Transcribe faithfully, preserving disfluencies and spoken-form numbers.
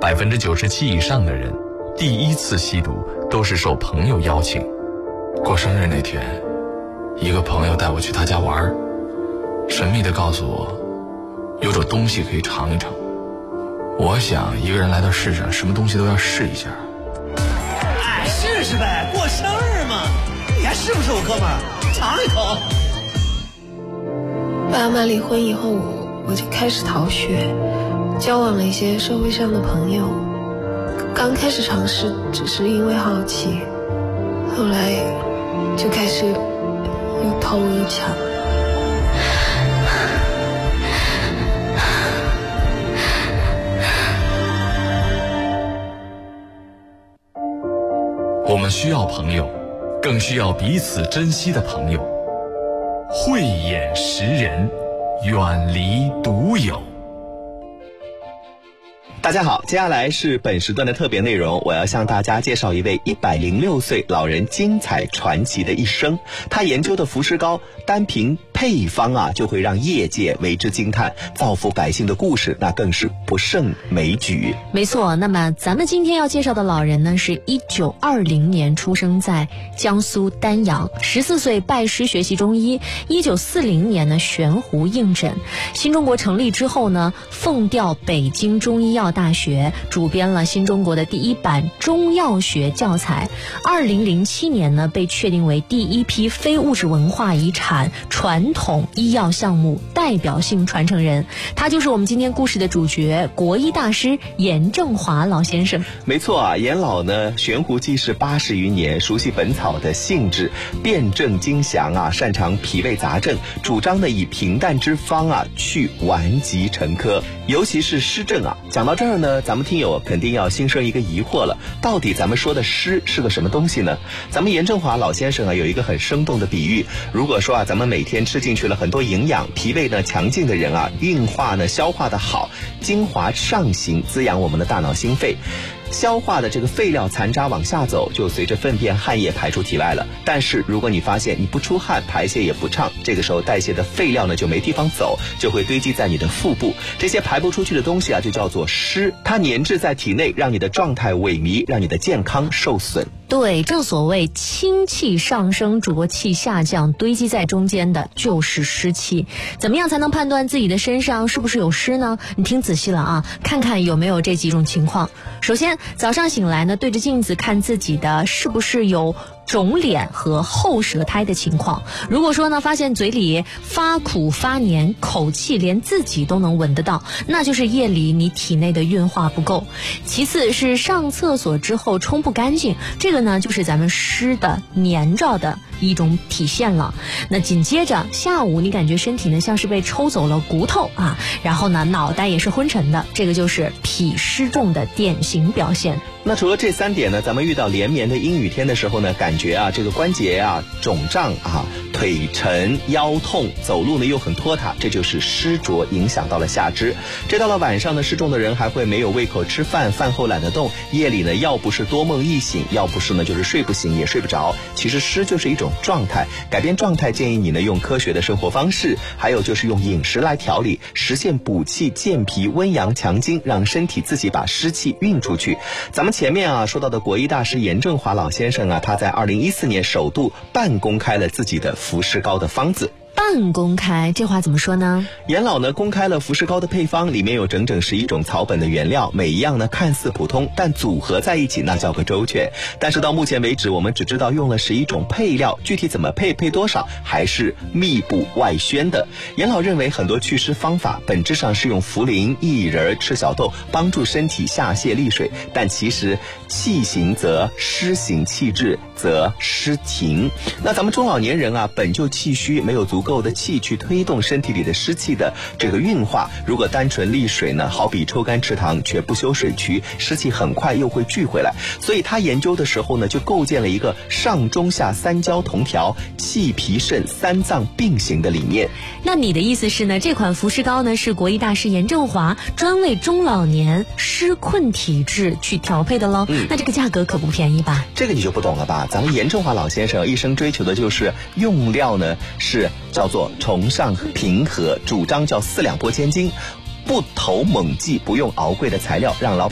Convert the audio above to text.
百分之九十七以上的人第一次吸毒都是受朋友邀请。过生日那天，一个朋友带我去他家玩，神秘地告诉我有种东西可以尝一尝。我想一个人来到世上，什么东西都要试一下。 哎，试试呗，过生日嘛，你还是不是我哥们儿？尝一口。 爸妈离婚以后，我就开始逃学，交往了一些社会上的朋友。刚开始尝试只是因为好奇，后来就开始又偷又抢。 我们需要朋友，更需要彼此珍惜的朋友。慧眼识人，远离独有。 大家好，接下来是本时段的特别内容，我要向大家介绍一位一百零六岁老人精彩传奇的一生。他研究的福士膏单凭配方啊，就会让业界为之惊叹，造福百姓的故事那更是不胜枚举。 没错，那么咱们今天要介绍的老人呢，是一九二零年出生在江苏丹阳，十四岁拜师学习中医，一九四零年呢悬壶应诊。新中国成立之后呢，奉调北京中医药大学，主编了新中国的第一版中药学教材。二零零七年呢，被确定为第一批非物质文化遗产传统医药项目代表性传承人。他就是我们今天故事的主角，国医大师严正华老先生。 没错啊，严老呢悬壶济世八十余年，熟悉本草的性质，辨证精详啊，擅长脾胃杂症，主张呢以平淡之方啊去顽疾陈疴，尤其是湿症啊。讲到这儿呢，咱们听友肯定要心生一个疑惑了，到底咱们说的湿是个什么东西呢？咱们严正华老先生啊有一个很生动的比喻，如果说啊咱们每天吃进去了很多营养，脾胃呢强劲的人啊，运化呢消化的好，精华上行，滋养我们的大脑心肺，消化的这个废料残渣往下走，就随着粪便汗液排出体外了。但是如果你发现你不出汗，排泄也不畅，这个时候代谢的废料呢就没地方走，就会堆积在你的腹部，这些排不出去的东西啊就叫做湿，它粘滞在体内，让你的状态萎靡，让你的健康受损。 对，正所谓清气上升，浊气下降，堆积在中间的就是湿气。怎么样才能判断自己的身上是不是有湿呢？你听仔细了啊，看看有没有这几种情况。首先，早上醒来呢，对着镜子看自己的是不是有肿脸和厚舌苔的情况。如果说呢，发现嘴里发苦发黏，口气连自己都能闻得到，那就是夜里你体内的运化不够。其次是上厕所之后冲不干净，这个呢就是咱们湿的黏着的一种体现了。那紧接着下午你感觉身体呢像是被抽走了骨头啊，然后呢脑袋也是昏沉的，这个就是脾湿重的典型表现。 那除了这三点呢，咱们遇到连绵的阴雨天的时候呢，感觉啊这个关节啊肿胀啊，腿沉腰痛，走路呢又很拖沓，这就是湿浊影响到了下肢。这到了晚上呢，湿重的人还会没有胃口吃饭，饭后懒得动，夜里呢要不是多梦易醒，要不是呢就是睡不醒也睡不着。其实湿就是一种状态，改变状态建议你呢用科学的生活方式，还有就是用饮食来调理，实现补气健脾温阳强筋，让身体自己把湿气运出去。咱们前面啊说到的国医大师严正华老先生啊，他在二零一四年首度半公开了自己的福士膏的方子。 半公开，这话怎么说呢？ 严老呢公开了福士膏的配方，里面有整整十一种草本的原料，每一样呢看似普通，但组合在一起那叫个周全。但是到目前为止，我们只知道用了十一种配料，具体怎么配，配多少，还是密不外宣的。严老认为很多祛湿方法本质上是用茯苓、薏仁、赤小豆帮助身体下泻利水，但其实气行则湿行，气滞则湿停。那咱们中老年人啊，本就气虚，没有足够的气去推动身体里的湿气的这个运化，如果单纯利水呢，好比抽干池塘却不修水渠，湿气很快又会聚回来。所以他研究的时候呢，就构建了一个上中下三焦同调，气脾肾三脏并行的理念。 那你的意思是呢，这款福士膏呢是国医大师严正华专为中老年湿困体质去调配的喽、嗯、那这个价格可不便宜吧？ 这个你就不懂了吧？咱们严正华老先生一生追求的就是用料呢是叫做崇尚平和，主张叫四两拨千斤，不投猛剂，不用熬贵的材料，让老